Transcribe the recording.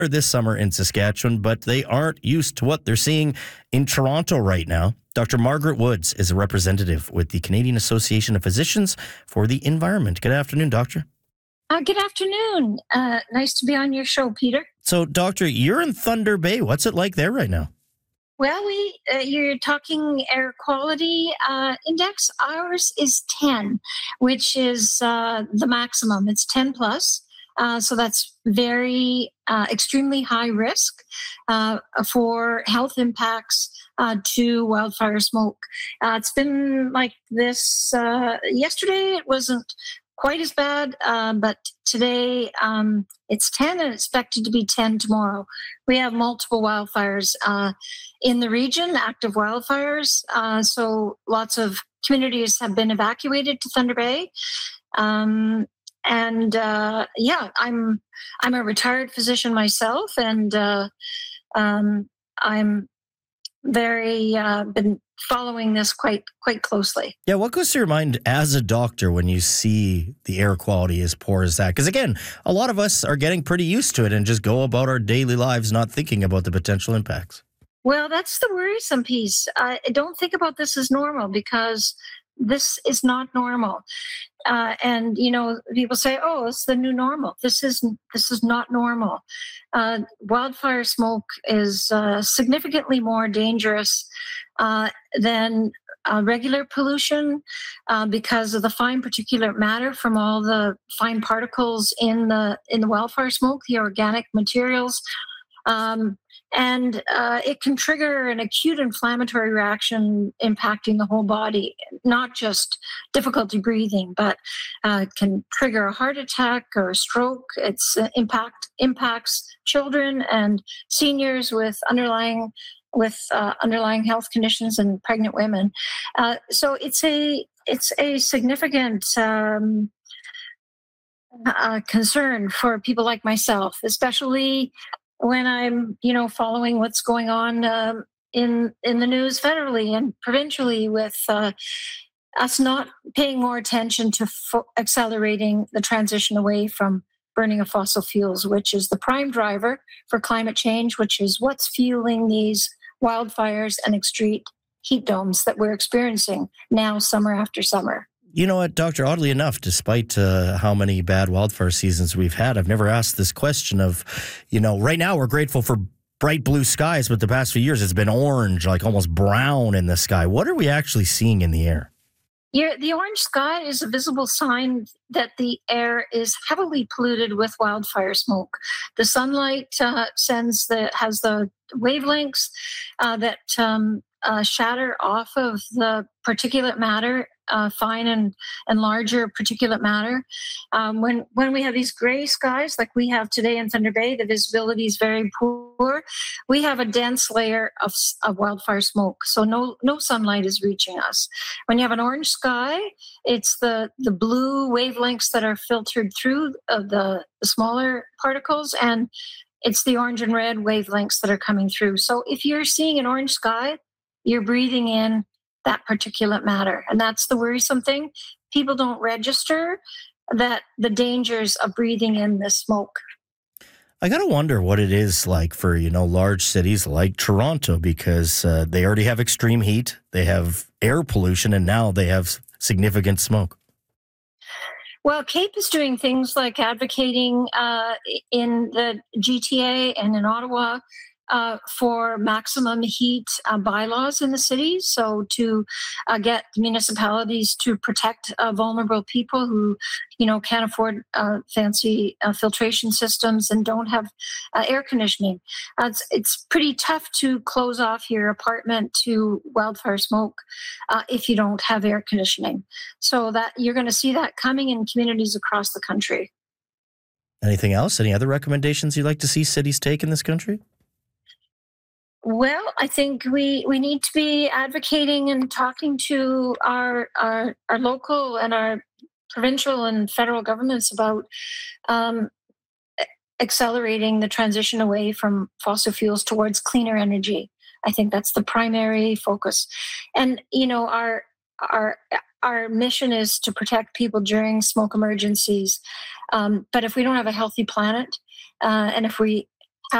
this summer in Saskatchewan, but they aren't used to what they're seeing in Toronto right now. Dr. Margaret Woods is a representative with the Canadian Association of Physicians for the Environment. Good afternoon, Doctor. Good afternoon. Nice to be on your show, Peter. So, Doctor, you're in Thunder Bay. What's it like there right now? Well, you're talking air quality index. Ours is 10, which is the maximum. It's 10 plus. So that's very extremely high risk for health impacts to wildfire smoke. It's been like this. Yesterday, it wasn't quite as bad, but today it's 10 and expected to be 10 tomorrow. We have multiple wildfires in the region, active wildfires. So lots of communities have been evacuated to Thunder Bay. I'm a retired physician myself, and I'm very been following this quite closely. Yeah, what goes through your mind as a doctor when you see the air quality as poor as that? Because again, a lot of us are getting pretty used to it and just go about our daily lives not thinking about the potential impacts. Well, that's the worrisome piece. I don't think about this as normal, because this is not normal. And people say, "Oh, it's the new normal." This is not normal. Wildfire smoke is significantly more dangerous than regular pollution because of the fine particulate matter from all the fine particles in the wildfire smoke, the organic materials. And it can trigger an acute inflammatory reaction impacting the whole body, not just difficulty breathing, but can trigger a heart attack or a stroke. It's impacts children and seniors with underlying health conditions and pregnant women. So it's a significant concern for people like myself, especially when I'm, following what's going on in the news federally and provincially, with us not paying more attention to accelerating the transition away from burning of fossil fuels, which is the prime driver for climate change, which is what's fueling these wildfires and extreme heat domes that we're experiencing now, summer after summer. You know what, Doctor, oddly enough, despite how many bad wildfire seasons we've had, I've never asked this question of, right now we're grateful for bright blue skies, but the past few years it's been orange, like almost brown in the sky. What are we actually seeing in the air? Yeah, the orange sky is a visible sign that the air is heavily polluted with wildfire smoke. The sunlight has the wavelengths that shatter off of the particulate matter, fine and larger particulate matter. When we have these gray skies like we have today in Thunder Bay, the visibility is very poor. We have a dense layer of wildfire smoke, so no sunlight is reaching us. When you have an orange sky, it's the blue wavelengths that are filtered through the smaller particles, and it's the orange and red wavelengths that are coming through. So if you're seeing an orange sky, you're breathing in that particulate matter. And that's the worrisome thing. People don't register that the dangers of breathing in this smoke. I got to wonder what it is like for, large cities like Toronto, because they already have extreme heat, they have air pollution, and now they have significant smoke. Well, CAPE is doing things like advocating in the GTA and in Ottawa for maximum heat bylaws in the cities. So to get municipalities to protect vulnerable people who, can't afford fancy filtration systems and don't have air conditioning. It's pretty tough to close off your apartment to wildfire smoke if you don't have air conditioning. So that you're going to see that coming in communities across the country. Anything else? Any other recommendations you'd like to see cities take in this country? Well, I think we need to be advocating and talking to our local and our provincial and federal governments about accelerating the transition away from fossil fuels towards cleaner energy. I think that's the primary focus. And, our mission is to protect people during smoke emergencies. But if we don't have a healthy planet, and if we